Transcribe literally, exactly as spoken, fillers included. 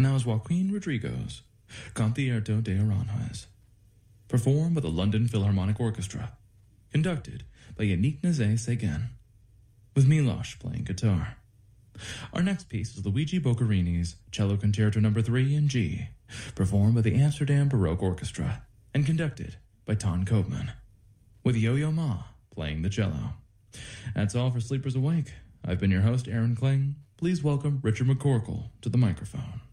And that was Joaquin Rodrigo's Concierto de Aranjuez, performed by the London Philharmonic Orchestra, conducted by Yannick Nézet-Séguin, with Milosh playing guitar. Our next piece is Luigi Boccherini's Cello Concerto Number three in G, performed by the Amsterdam Baroque Orchestra and conducted by Ton Koopman, with Yo-Yo Ma playing the cello. That's all for Sleepers Awake. I've been your host, Aaron Kling. Please welcome Richard McCorkle to the microphone.